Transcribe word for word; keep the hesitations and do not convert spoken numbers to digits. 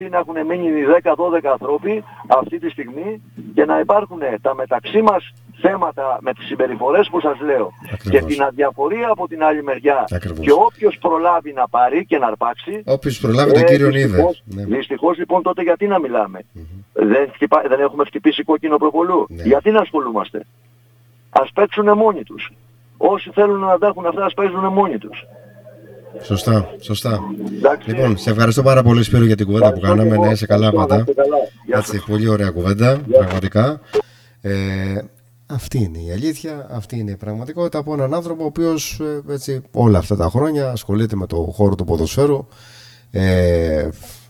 να έχουν μείνει δέκα δώδεκα άνθρωποι αυτή τη στιγμή και να υπάρχουν τα μεταξύ μας θέματα με τις συμπεριφορές που σας λέω. Ακριβώς. Και την αδιαφορία από την άλλη μεριά. Ακριβώς. Και όποιος προλάβει να πάρει και να αρπάξει. Όποιος προλάβει τον κύριο Νίδε. Ναι. Δυστυχώς λοιπόν τότε γιατί να μιλάμε. Mm-hmm. Δεν, χτυπά, δεν έχουμε χτυπήσει κόκκινο προπολού. Ναι. Γιατί να ασχολούμαστε. Ας παίξουν μόνοι τους. Όσοι θέλουν να τα έχουν αυτά ας παίζουν μόνοι τους. Σωστά, σωστά. Εντάξει. Λοιπόν, σε ευχαριστώ πάρα πολύ Σπύρο για την κουβέντα που κάναμε. Να είσαι καλά πάντα. Έτσι, πολύ ωραία κουβέντα, πραγματικά. Ε, αυτή είναι η αλήθεια, αυτή είναι η πραγματικότητα από έναν άνθρωπο ο οποίος έτσι, όλα αυτά τα χρόνια ασχολείται με το χώρο του ποδοσφαίρου. Ε,